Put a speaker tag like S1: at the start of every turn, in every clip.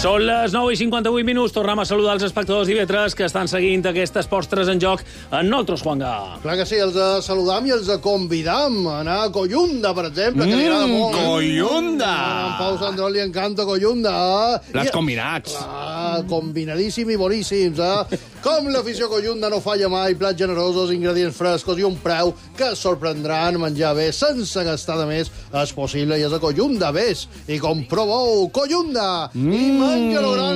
S1: Són les 9:58. Tornem a saludar els espectadors d'IV3 que estan seguint aquestes postres en joc en nosaltres, Juanga.
S2: Clar que sí, els saludam i els convidam a anar a Collunda, per exemple, que li agrada molt.
S3: Collunda!
S2: A en Pau Sandrol li encanta Collunda.
S3: Plats combinats.
S2: Clar, combinadíssim i boníssims, Com l'afició Collunda no falla mai, plats generosos, ingredients frescos i un preu que sorprendran. Menjar bé sense gastar de més és possible i és a Collunda. Ves i comproveu Collunda i menja-lo gran.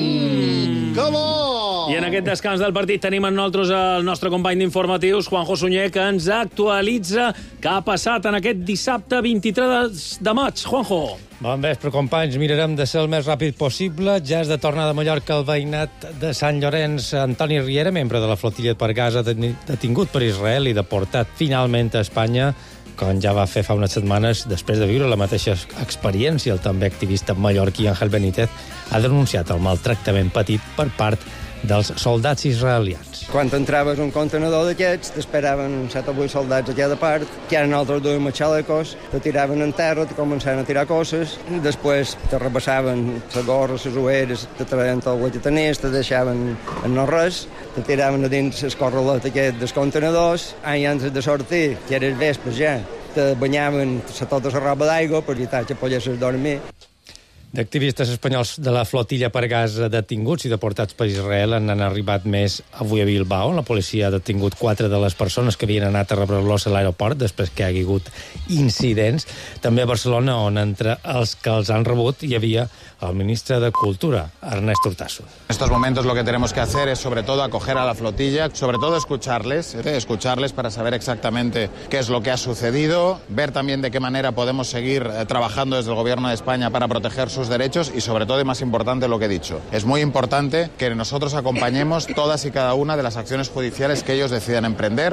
S2: Que bo!
S1: I en aquest descans del partit tenim en nosaltres el nostre company d'informatius, Juanjo Sunyer, que ens actualitza què ha passat en aquest dissabte 23 de maig. Juanjo.
S4: Bon vespre, companys. Mirarem de ser el més ràpid possible. Ja és de tornada a Mallorca el veïnat de Sant Llorenç. Antoni Riera, membre de la flotilla per gas, detingut per Israel i deportat finalment a Espanya, com ja va fer fa unes setmanes, després de viure la mateixa experiència. El també activista mallorquí Ángel Benítez ha denunciat el maltractament patit per part dels soldats israelians.
S5: Quan entraves un contenedor d'aquests, t'esperaven 7 o 8 soldats a cada part, que eren altres duien amb xalecos, te tiraven en terra, te començaven a tirar coses, després te repassaven la gorra, les ulleres, te traien tot el que tenies, te deixaven en no res, te tiraven a dins el corralet aquest dels contenedors, i abans de sortir, que era el vespre ja, te banyaven tota la roba d'aigua per evitar que poguessis dormir.
S4: D'activistes espanyols de la flotilla per gas detinguts i deportats per Israel n'han arribat més avui a Bilbao. La policia ha detingut 4 de les persones que havien anat a rebre-los a l'aeroport després que hi ha hagut incidents. També a Barcelona, on entre els que els han rebut hi havia el ministre de Cultura, Ernest Urtasun.
S6: En estos momentos lo que tenemos que hacer es sobre todo acoger a la flotilla, sobre todo escucharles para saber exactamente qué es lo que ha sucedido, ver también de qué manera podemos seguir trabajando desde el Gobierno de España para proteger sus derechos y sobre todo, y más importante, lo que he dicho. Es muy importante que nosotros acompañemos todas y cada una de las acciones judiciales que ellos decidan emprender.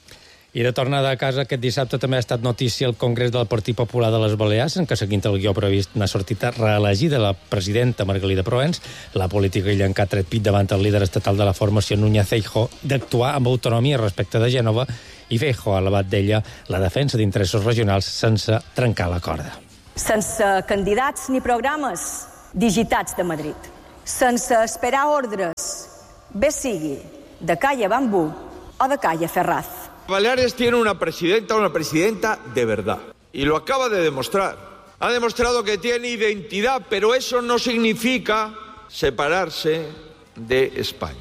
S4: I de tornada a casa, aquest dissabte també ha estat notícia el Congrés del Partit Popular de les Balears, en què, seguint el guió previst, n'ha sortit reelegida la presidenta Margalida Proens. La política illenca ha tret pit davant el líder estatal de la formació, Núñez Feijóo, d'actuar amb autonomia respecte de Gènova, i Feijóo ha elevat d'ella la defensa d'interessos regionals sense trencar la corda.
S7: Sense candidats ni programes digitats de Madrid, sense esperar ordres, bé sigui de Calle Bambú o de Calle Ferraz.
S8: Baleares tiene una presidenta de verdad. Y lo acaba de demostrar. Ha demostrado que tiene identidad, pero eso no significa separarse de España.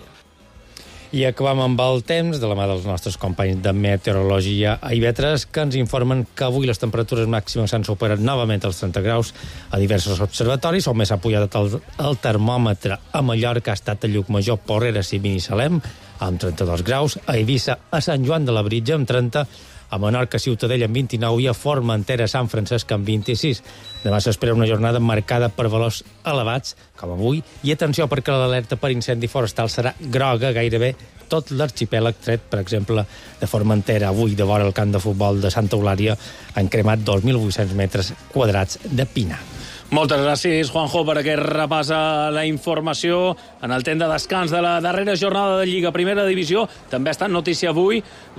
S4: I acabam amb el temps, de la mà dels nostres companys de meteorologia a IV3, que ens informen que avui les temperatures màximes s'han superat novament els 30 graus a diversos observatoris, on més ha pujat el termòmetre a Mallorca ha estat a Llucmajor, Porreres i Binissalem, amb 32 graus, a Eivissa, a Sant Joan de Labritja, amb 30, a Menorca, Ciutadella, amb 29, i a Formentera, Sant Francesc, amb 26. Demà s'espera una jornada marcada per valors elevats, com avui, i atenció perquè l'alerta per incendi forestal serà groga gairebé tot l'arxipèlag, tret, per exemple, de Formentera. Avui, de vora el camp de futbol de Santa Eulària, han cremat 2.800 metres quadrats de pinar.
S1: Moltes gràcies, Juanjo, per aquest repàs a la informació. En el temps de descans de la darrera jornada de Lliga Primera Divisió també ha estat notícia avui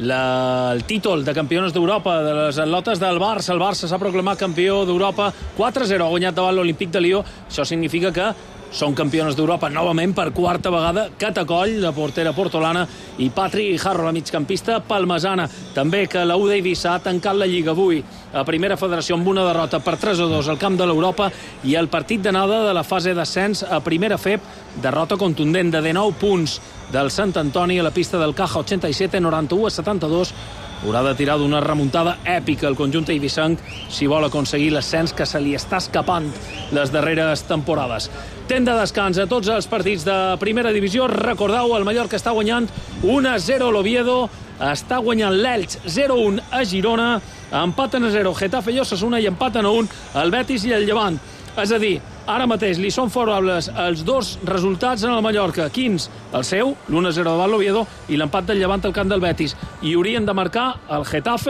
S1: el títol de campiones d'Europa de les atletes del Barça. El Barça s'ha proclamat campió d'Europa 4-0, ha guanyat davant l'Olímpic de Lió. Això significa que són campiones d'Europa novament per quarta vegada. Catacoll, la portera portolana, i Patri Jarro, la migcampista palmesana. També que la UD Eivissa ha tancat la Lliga avui a Primera Federació amb una derrota per 3-2 al camp de l'Europa, i el partit d'anada de la fase d'ascens a Primera FEB, derrota contundent de 19 punts del Sant Antoni a la pista del Caja 87, 91-72. Haurà de tirar d'una remuntada èpica el conjunt eivissenc si vol aconseguir l'ascens que se li està escapant les darreres temporades. Temps de descans a tots els partits de Primera Divisió. Recordeu, el Mallorca està guanyant 1-0 a l'Oviedo, està guanyant l'Elx 0-1 a Girona, empaten a 0 Getafe i Osasuna i empaten a 1 el Betis i el Llevant. És a dir, ara mateix li són favorables els dos resultats en el Mallorca. Quins? El seu, l'1-0 davant l'Oviedo, i l'empat del Llevant al camp del Betis. I haurien de marcar el Getafe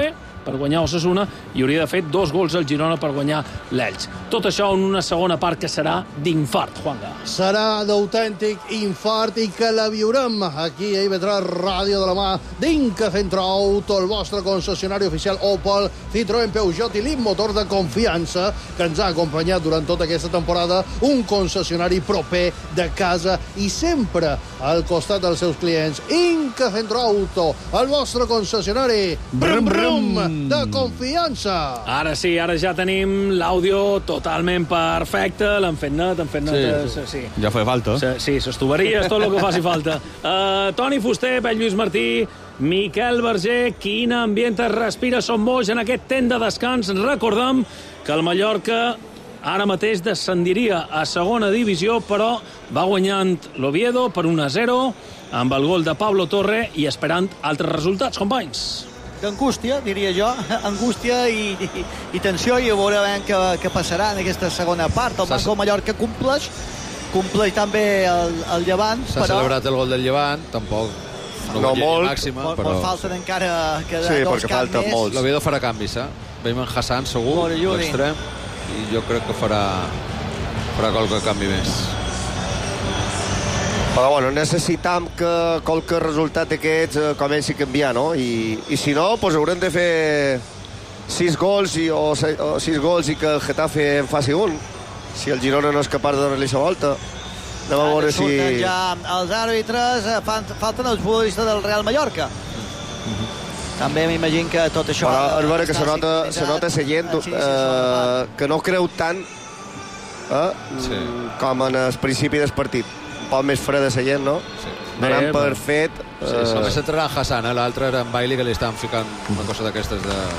S1: per guanyar Osasuna i hauria de fer 2 gols al Girona per guanyar l'Elx. Tot això en una segona part que serà d'infart, Juanga.
S2: Serà d'autèntic infart i que la viurem aquí a IB3 Ràdio de la mà d'Inca Centroauto, el vostre concessionari oficial Opel, Citroën, Peugeot i l'immotor de confiança que ens ha acompanyat durant tota aquesta temporada, un concessionari proper de casa i sempre al costat dels seus clients. Inca Centroauto, el vostre concessionari brum brum de confiança.
S1: Ara sí, ara ja tenim l'àudio totalment perfecte, l'han fet net, sí.
S3: Ja feia falta.
S1: Sí, les tuberies, tot el que faci falta. Toni Fuster, Pep Lluís Martí, Miquel Verger, quin ambient es respira a Son Moix en aquest temps de descans. Recordem que el Mallorca ara mateix descendiria a segona divisió, però va guanyant l'Oviedo per 1-0 amb el gol de Pablo Torre i esperant altres resultats, companys.
S9: D'angústia, diria jo, angústia i tensió, i veurem què passarà en aquesta segona part. El Banco Mallorca compleix també el Llevant.
S10: S'ha celebrat el gol del Llevant, tampoc no molt màxima, però
S9: falten encara quedar
S10: sí,
S9: dos canvis.
S10: L'Oviedo farà canvis, veiem en Hassan segur, l'extrem, i jo crec que farà qualque canvi més.
S11: Però bueno, necessitam que qualque resultat d'aquests comenci a canviar, no? I si no, doncs haurem de fer 6 gols o 6 gols i que el Getafe en faci un, si el Girona no és capaç de donar-li la volta. Anem a veure si...
S9: Ja els àrbitres, falten els futbolistes del Real Mallorca. També m'imagino que tot això...
S11: Però és vera que se nota la gent que no creu tant com en el principi del partit. Un poc més freda la gent, no? Donant per fet...
S10: Només s'entrarà Hassan, l'altre era en Bailey, que li estaven ficant una cosa d'aquestes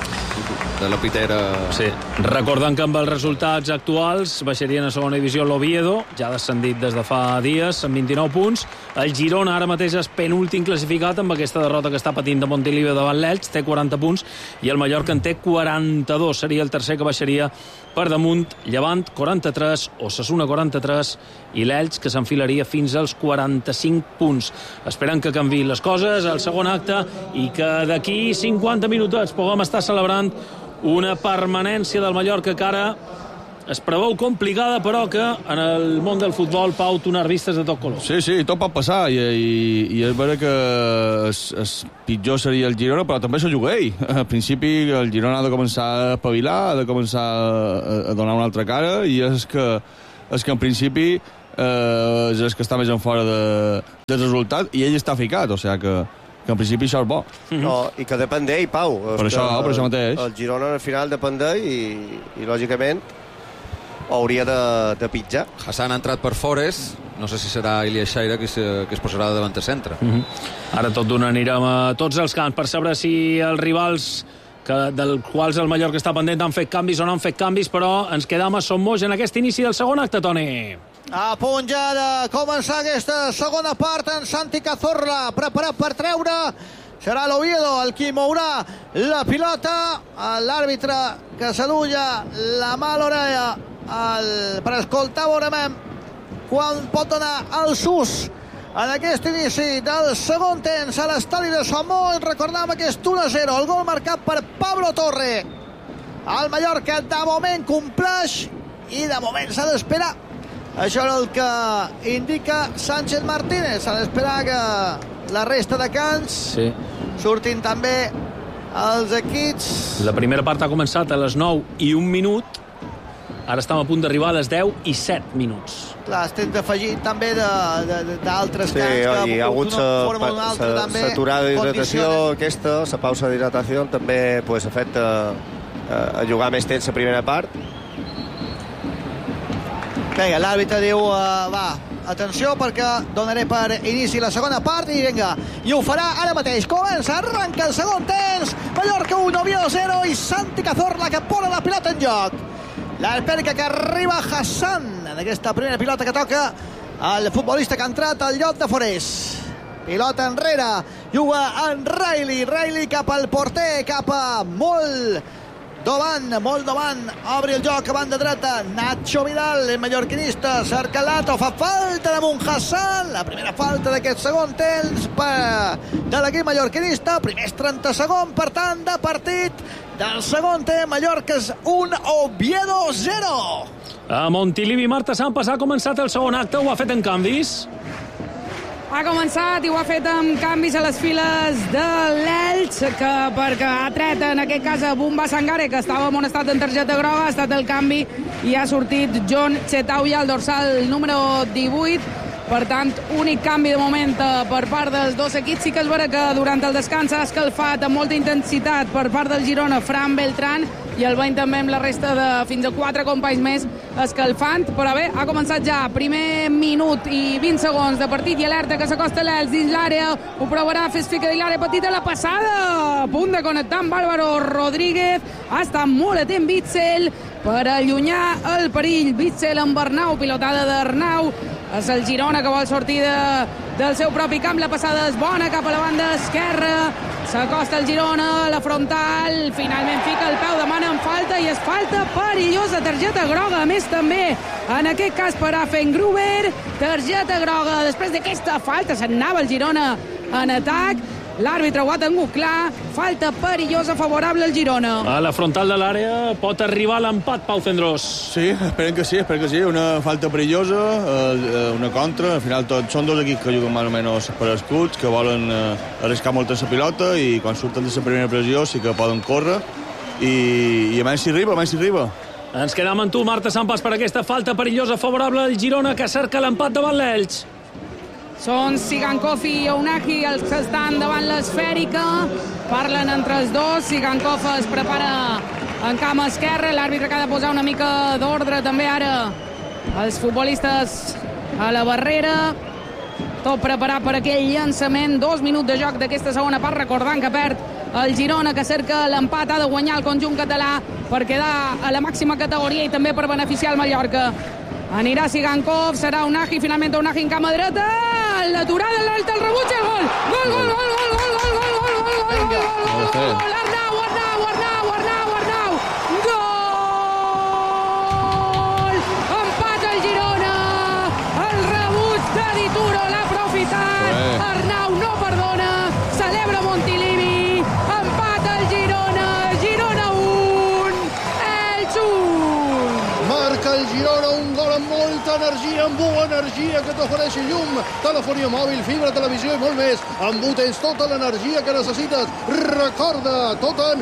S10: de la pitera.
S1: Sí, recordant que amb els resultats actuals baixarien a segona divisió l'Oviedo, ja descendit des de fa dies, amb 29 punts. El Girona ara mateix és penúltim classificat amb aquesta derrota que està patint de Montilivi davant l'Elx, té 40 punts, i el Mallorca en té 42. Seria el tercer que baixaria per damunt. Llevant, 43, Osasuna, 43, i l'Elx, que s'enfilaria fins als 45 punts. Esperant que canviï les coses al segon acte i que d'aquí 50 minutets puguem estar celebrant una permanència del Mallorca que ara es preveu complicada, però que en el món del futbol, Pau, tu n'has vistes de tot color.
S3: Sí, tot pot passar, i és vera que el pitjor seria el Girona, però també s'ho juga ell. Al principi el Girona ha de començar a espavilar, ha de començar a donar una altra cara, i és que en principi és el que està més en fora del resultat, i ell està ficat, o sigui que en principi això és bo.
S11: No, i que depèn d'ell, Pau.
S3: Per això mateix.
S11: El Girona al final depèn d'ell i lògicament hauria de pitjar.
S10: Hassan ha entrat per Fores, no sé si serà Ilia Xaira que es posarà davant de centre.
S1: Ara tot d'una anirem a tots els camps per saber si els rivals dels quals el Mallorca està pendent han fet canvis o no han fet canvis, però ens quedam a Son Moix en aquest inici del segon acte, Toni.
S9: A punt ja de començar aquesta segona part, en Santi Cazorla preparat per treure. Serà l'Oviedo el qui mourà la pilota. L'àrbitre que s'adulla la mà a l'orella per escoltar, veurem quan pot donar el sus en aquest inici del segon temps a l'estadi de Son Moix. Recordem aquest 1-0, el gol marcat per Pablo Torre. El Mallorca de moment compleix i de moment s'ha d'esperar. Això és el que indica Sánchez Martínez. S'ha d'esperar que la resta de cants surtin també els equips.
S1: La primera part ha començat a les 9:01. Ara estem a punt d'arribar a les 10:07.
S9: Clar, estem d'afegir també d'altres cants
S11: que hi ha hagut l'aturada d'hidratació aquesta, la pausa d'hidratació també ha fet a jugar més temps la primera part.
S9: Vinga, l'àrbitre diu, atenció perquè donaré per inici la segona part i vinga, i ho farà ara mateix. Comença, arranca el segon temps, Mallorca 1, Oviedo 0 i Santi Cazorla que posa la pilota en joc. L'Alperca que arriba Hassan en aquesta primera pilota que toca el futbolista que ha entrat al lloc de Forés. Pilota enrere, juga en Riley cap al porter, cap a molt davant, obre el joc a banda dreta, Nacho Vidal, el mallorquinista, cerca l'Ato, fa falta damunt Hassan, la primera falta d'aquest segon temps de l'equip mallorquinista, primers 30 segons, per tant, de partit, del segon temps. Mallorca 1, Oviedo 0.
S1: A Montilivi, Marta Sampas ha començat el segon acte, ho ha fet en canvis?
S12: Ha començat i ho ha fet amb canvis a les files de l'Elx, perquè ha tret, en aquest cas, a Bumba Sangare, que estava amonestat en targeta groga, ha estat el canvi i ha sortit John Chetauia, el dorsal número 18. Per tant, únic canvi de moment per part dels dos equips. Sí que és vera que durant el descans ha escalfat amb molta intensitat per part del Girona Fran Beltrán, i el veiem també amb la resta de fins a 4 companys més escalfant. Però bé, ha començat ja primer minut i 20 segons de partit, i alerta que s'acosta l'Elx dins l'àrea, ho provarà Fesfica de l'àrea petita, la passada a punt de connectar amb Álvaro Rodríguez. Ha estat molt atent Witsel per allunyar el perill. Witsel amb Arnau, pilotada d'Arnau. És el Girona que vol sortir del seu propi camp. La passada és bona cap a la banda esquerra. S'acosta el Girona a la frontal. Finalment fica el peu, demanen falta, i és falta perillosa. Targeta groga, a més també en aquest cas per Affengruber. Targeta groga. Després d'aquesta falta se'n anava el Girona en atac. L'àrbitre ho ha tingut clar. Falta perillosa favorable al Girona.
S1: A la frontal de l'àrea pot arribar l'empat, Pau Cendrós.
S3: Sí, esperem que sí. Una falta perillosa, una contra. Al final tots són dos equips que juguen més o menys per escuts, que volen arriscar molt la pilota, i quan surten de la primera pressió sí que poden córrer. I a menys s'hi arriba.
S1: Ens quedem amb tu, Marta Sampas, per aquesta falta perillosa favorable al Girona, que cerca l'empat davant l'Elx.
S12: Són Sigankov i Ounahi els que estan davant l'esfèrica. Parlen entre els dos. Sigankov es prepara en camp esquerre. L'àrbitre que ha de posar una mica d'ordre també ara. Els futbolistes a la barrera. Tot preparat per aquell llançament. 2 minuts de joc d'aquesta segona part. Recordant que perd el Girona, que cerca l'empat. Ha de guanyar el conjunt català per quedar a la màxima categoria i també per beneficiar el Mallorca. Anirà Sigankov, serà Ounahi, finalment Ounahi en cama dreta, l'aturada, l'alta, el rebuig, el gol! Gol! Arnau! Gol! Empat el Girona, el rebuig de Dituro l'ha aprofitat, Arnau no perdona, celebra Montilivi, empat el Girona, Girona 1, Elx 1.
S2: Marca el Girona un gol amb molta energia, amb bona energia que t'ofereix llum, telefonia mòbil, fibra, televisió i molt més. Amb U tens tota l'energia que necessites. Recorda, tot en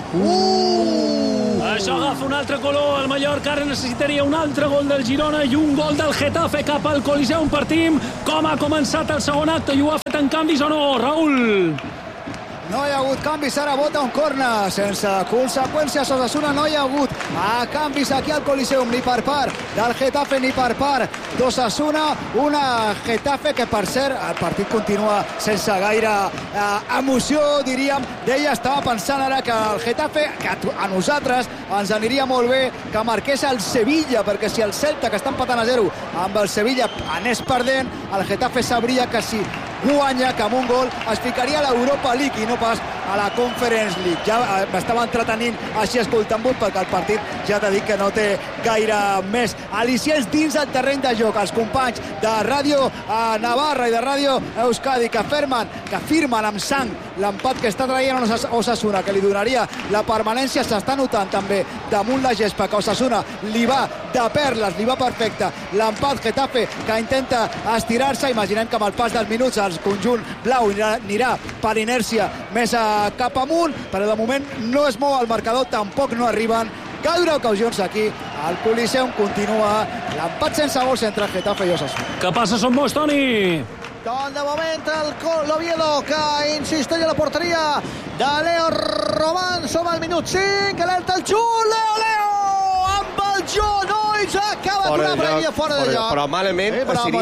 S1: Això agafa un altre color. El Mallorca ara necessitaria un altre gol del Girona i un gol del Getafe cap al Coliseum. Partim com ha començat el segon acte, i ho ha fet en canvis o no, Raül?
S9: No hi ha hagut canvis, ara vota un corna sense conseqüències. Osasuna no hi ha hagut canvis aquí al Coliseum, ni per part del Getafe ni per part d'Osasuna. Una Getafe que, per cert, el partit continua sense gaire emoció, diríem. Deia, estava pensant ara que el Getafe, que a nosaltres ens aniria molt bé que marqués el Sevilla, perquè si el Celta, que està empatant a 0 amb el Sevilla, anés perdent, el Getafe sabria que si guanya, que amb un gol es ficaria a l'Europa League i no pas a la Conference League. Ja m'estava entretenint així escoltant-vos, perquè el partit ja t'he dit que no té gaire més al·licients dins el terreny de joc. Els companys de Ràdio Navarra i de Ràdio Euskadi que firmen amb sang l'empat que està traient Osasuna, que li donaria la permanència. S'està notant també damunt la gespa que Osasuna li va de perles, li va perfecte l'empat. Getafe que intenta estirar-se. Imaginem que amb el pas dels minuts el conjunt blau anirà per inèrcia més cap amunt, però de moment no es mou el marcador, tampoc no arriben gaire ocasions aquí al Coliseum. Continua l'empat sense gols entre Getafe i Osasuna.
S1: Què passa, Son Boix, Toni?
S9: Doncs de moment l'Oviedo que insisteix a la porteria de Leo Román. Som al minut 5, alerta el xut, Leo amb el Genois, acaba d'una prèvia fora de joc.
S11: Però malament,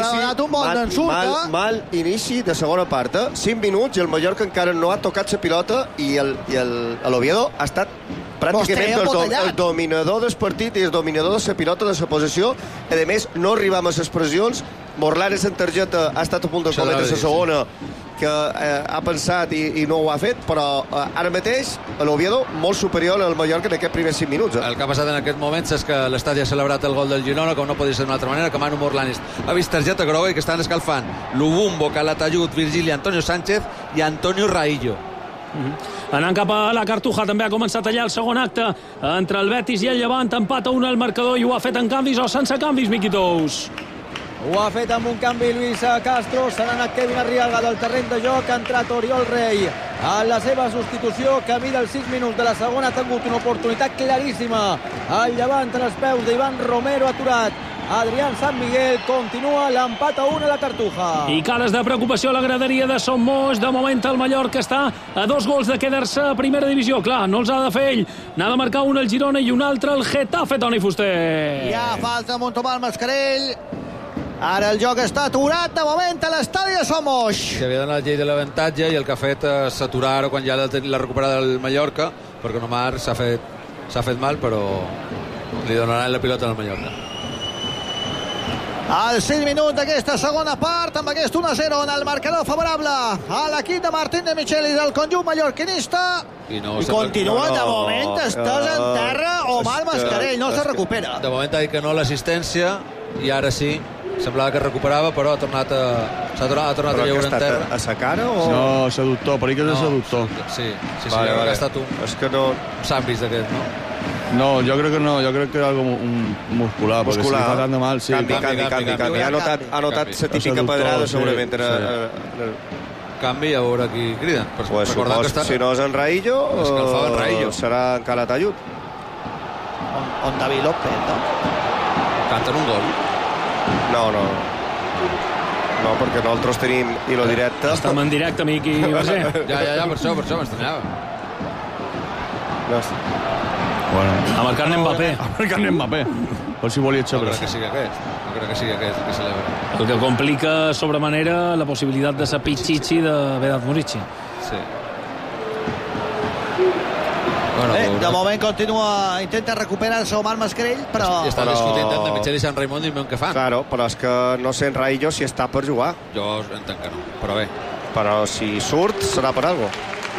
S11: mal inici de segona part. 5 minuts i el Mallorca encara no ha tocat la pilota, i l'Oviedo ha estat pràcticament el dominador del partit i el dominador de la pilota, de la possessió. A més, no arribam a les pressions. Morlanes en targeta ha estat a punt de cometre la segona, que ha pensat i no ho ha fet, però ara mateix l'Oviedo molt superior al Mallorca en aquests primers 5 minuts.
S10: El que ha passat en aquest moments és que l'estadi ha celebrat el gol del Girona, com no podia ser d'una altra manera, que Manu Morlanes ha vist targeta groga i que estan escalfant Lubumbo, Calatayud, Virgili, Antonio Sánchez i Antonio Raillo.
S1: Anant cap a la Cartuja, també ha començat allà el segon acte entre el Betis i el Llevant. Empata 1 al marcador i ho ha fet en canvis o sense canvis, Miqui Tous.
S13: Ho ha fet amb un canvi Luis Castro. Se n'ha anat Kevin Arriaga del terreny de joc. Ha entrat Oriol Rei a la seva substitució. Camí dels 6 minuts de la segona. Ha tingut una oportunitat claríssima. El Llevant en els peus d'Ivan Romero, aturat. Adrián San Miguel, continua l'empat a 1 a la Cartuja.
S1: I cares de preocupació a la graderia de Somos. De moment el Mallorca està a 2 gols de quedar-se a primera divisió. Clar, no els ha de fer ell. N'ha de marcar un el Girona i un altre el Getafe, Toni Fuster.
S9: Ja falta Montomar Mascarell. Ara el joc està aturat de moment a l'estadi de Somos.
S10: Se havia donat llei de l'avantatge i el que ha fet és saturar quan ja l'ha recuperat el Mallorca, perquè Nomar s'ha fet mal, però li donaran la pilota al Mallorca.
S9: Al 6 minuts d'aquesta segona part, amb aquest 1-0 en el marcador favorable a l'equip de Martín de Michelis del conjunt mallorquinista. I continua de moment estàs en terra Omar Mascarell, no se recupera.
S10: De moment ha dit que no l'assistència i ara sí, semblava que recuperava, però s'ha tornat a lleure en terra.
S11: A sa cara o...?
S3: No, seductor, per que és seductor.
S10: Sí, vale. Ha estat un...
S11: És que no...
S10: Sambis d'aquest, no?
S3: No, jo crec que no, jo crec que és algo muscular, perquè si li fa tant de mal... Sí.
S11: Canvi. Ha notat la típica pedrada, segurament.
S10: Canvi, a veure qui criden.
S11: Pues supos, si no és en Raillo, serà en Calatayud.
S9: On David López, no?
S10: Canten un gol.
S11: No, perquè nosaltres tenim hilo directe.
S1: Estem en directe, Miqui.
S10: Ja, per això m'estranyava.
S3: Bueno.
S1: A marcar-ne
S3: Mbappé. Per si volia xabre.
S10: No crec que sigui aquest el que celebra.
S1: El que complica sobremanera la possibilitat de ser Pichichi de Vedat Murici.
S10: Sí.
S9: De moment intenta recuperar-se Omar Mascarell, però...
S10: I està discutint de Michel i Sant Raimon i veuen què fan.
S11: Claro, però és que no sé en Raillo si està per jugar.
S10: Jo entenc que no, però bé.
S11: Però si surt, serà per algo.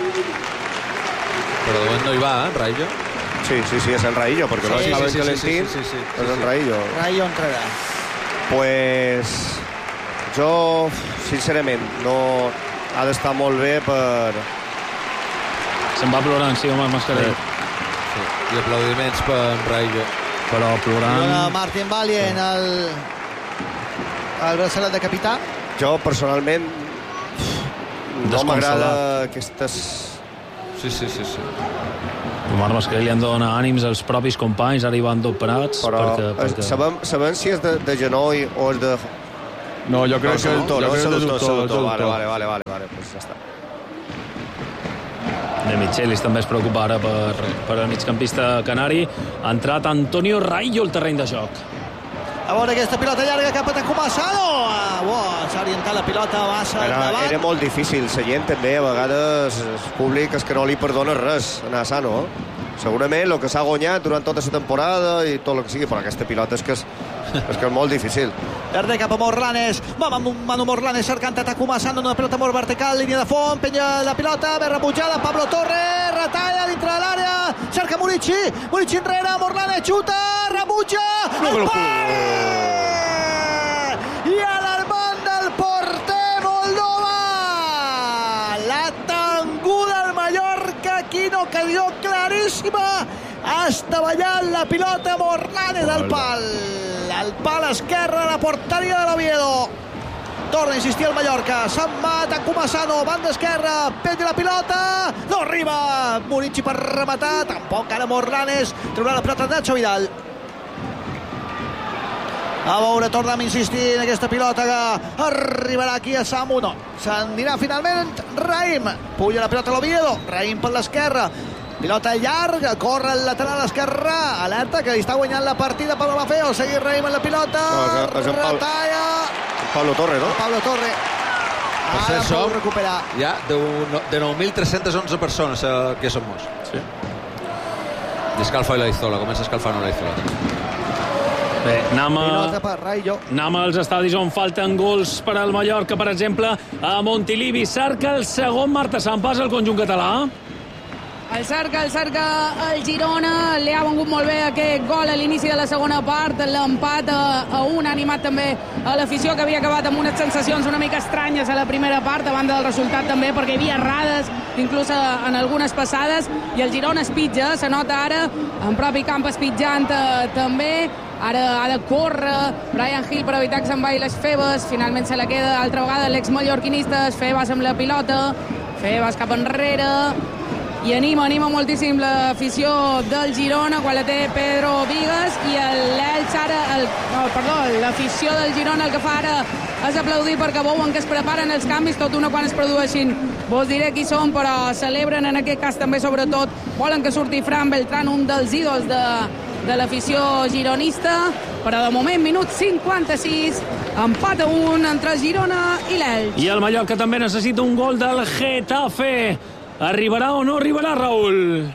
S10: Però de moment no hi va, en Raillo.
S11: Sí, és en Raillo, perquè no estava en Calentín, és en Raillo.
S9: Raillo entrarà.
S11: Pues jo, sincerament, no ha d'estar molt bé per...
S1: Se'n va plorant, sí, Omar Mascarell.
S10: Sí. I aplaudiments per en Raillo.
S1: Però plorant...
S9: Martín Valien, el braçalet de capità.
S11: Jo, personalment, no m'agrada aquestes...
S10: Sí.
S1: Omar Mascarell li han de donar ànims als propis companys, ara hi van doperats.
S11: Però sabem si és de genoll o és de...
S3: No, jo crec que és de doctor.
S11: Vale, pues ja està.
S1: De Michelis també es preocupa ara per el migcampista canari. Ha entrat Antonio Raillo al terreny de joc.
S9: A veure aquesta pilota llarga cap a Takuma Asano. S'ha orientat la pilota massa endavant.
S11: Era molt difícil, la gent també, a vegades el públic és que no li perdona res a Asano. Segurament el que s'ha guanyat durant tota la temporada i tot el que sigui, però aquesta pilota és que és molt difícil.
S9: Verde cap a Morlanes. Manu Morlanes cercant a Takuma Asano, una pilota molt vertical, línia de fons, penya la pilota, ben rebutjada, Pablo Torre, retalla dintre de l'àrea, cerca Murici enrere, Morlanes xuta, rebutja, el pal! I alarmant del porter Moldova! La tanguda del Mallorca, aquí no quedó claríssima, ha estavellat la pilota Morlanes al pal esquerre de la porteria de l'Oviedo. Torna a insistir el Mallorca, se'n va Takuma Asano, banda esquerra, penya la pilota, no arriba Murici per rematar, tampoc ara Morlanes, traurà la pilota de Nacho Vidal. A veure, tornem a insistir en aquesta pilota que arribarà aquí a Samu, no, s'endirà finalment Raïm, puja la pilota a l'Oviedo, Raïm per l'esquerra, pilota llarga, corre el lateral esquerre, alerta que li està guanyant la partida Pablo Maffeo, seguir Raïm en la pilota, retalla...
S11: Pablo Torre, no?
S9: Pablo Torre. Ara pot recuperar.
S10: Ja de 9.311 persones que somos.
S1: Sí.
S10: I escalfa la Izola, comença escalfant la Izola.
S1: Bé, anem als estadis on falten gols per al Mallorca, per exemple, a Montilivi. Cerca el segon Marta Sampas, el conjunt català.
S12: El cerca el Girona, li ha vengut molt bé aquest gol a l'inici de la segona part, l'empat a 1 ha animat també a l'afició, que havia acabat amb unes sensacions una mica estranyes a la primera part, a banda del resultat també, perquè hi havia errades, inclús en algunes passades, i el Girona espitja, se nota ara, en propi camp espitjant també, ara ha de córrer Bryan Gil per evitar que se'n vagi les Febas, finalment se la queda altra vegada l'ex-mallorquinista, Febas amb la pilota, Febas cap enrere, i anima moltíssim l'afició del Girona quan la té Pedro Vigas, i l'Elx ara, l'afició del Girona el que fa ara és aplaudir perquè veuen que es preparen els canvis, tot una quan es produeixin. Vos diré qui són, però celebren en aquest cas també, sobretot, volen que surti Fran Beltrán, un dels ídols de l'afició gironista, però de moment, minut 56, empat a 1 entre el Girona i l'Elx.
S1: I el Mallorca també necessita un gol del Getafe. Arribarà o no arribarà, Raül?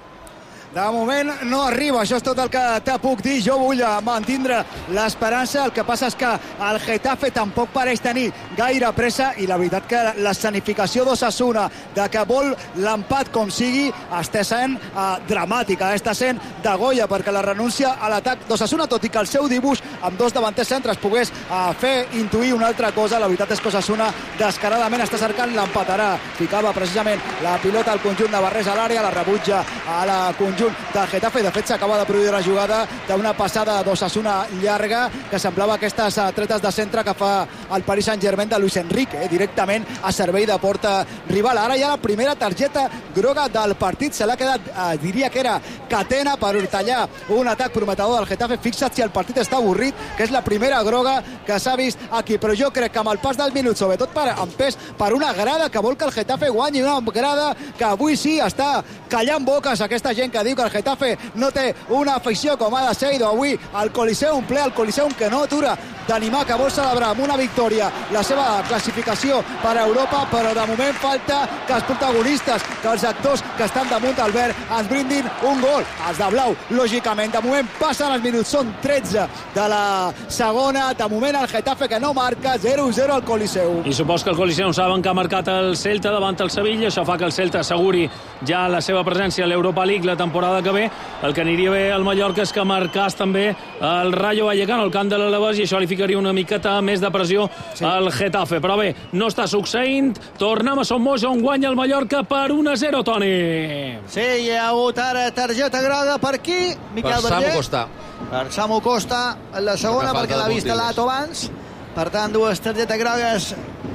S14: De moment no arriba, això és tot el que te puc dir. Jo vull mantindre l'esperança. El que passa és que el Getafe tampoc pareix tenir gaire pressa, i la veritat que l'escenificació d'Osasuna de que vol l'empat com sigui està sent dramàtica, està sent de Goya, perquè la renúncia a l'atac d'Osasuna, tot i que el seu dibuix amb 2 davanters centres pogués fer intuir una altra cosa, la veritat és que Osasuna descaradament està cercant l'empatarà. Ficava precisament la pilota al conjunt de Barrés a l'àrea, la rebutja a la conjunt del Getafe. De fet, s'acaba de produir la jugada d'una passada d'Osasuna llarga que semblava aquestes tretes de centre que fa el Paris Saint-Germain de Luis Enrique, directament a servei de porta rival. Ara hi ha la primera targeta groga del partit, se l'ha quedat, diria que era Catena, per tallar un atac prometedor del Getafe. Fixa't si el partit està avorrit, que és la primera groga que s'ha vist aquí, però jo crec que amb el pas del minut, sobretot amb pes per una grada que vol que el Getafe guanyi, una grada que avui sí està callant boques, aquesta gent que diu que el Getafe no té una afició com ha de ser, i avui el Coliseum ple, el Coliseum que no atura d'animar, que vol celebrar amb una victòria la seva classificació per a Europa, però de moment falta que els protagonistes, que els actors que estan damunt del verd ens brindin un gol. Els de blau, lògicament, de moment passen els minuts, són 13 de la segona, de moment el Getafe que no marca, 0-0 al Coliseum.
S1: I supos que el Coliseum saben que ha marcat el Celta davant el Sevilla, això fa que el Celta asseguri ja la seva presència a l'Europa League la temporada que ve. El que aniria bé al Mallorca és que marcàs també el Rayo Vallecano al camp de l'Alavés, i això li ficaria una miqueta més de pressió al Getafe. Però bé, no està succeint. Tornem a Somos, on guanya el Mallorca per 1-0, Toni.
S9: Sí, hi ha hagut ara targeta groga per aquí, Miquel
S10: per Samu Costa.
S9: Per Samu Costa, en la segona, perquè l'ha vist l'Ato abans. Per tant, 2 targetes grogues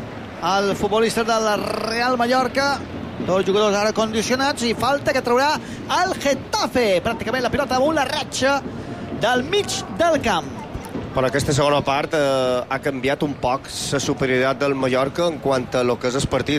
S9: al futbolista del Real Mallorca. 2 jugadors ara condicionats, i falta que traurà el Getafe. Pràcticament la pilota amb una ratxa del mig del camp.
S11: Per aquesta segona part ha canviat un poc la superioritat del Mallorca en quant a lo que és el partit.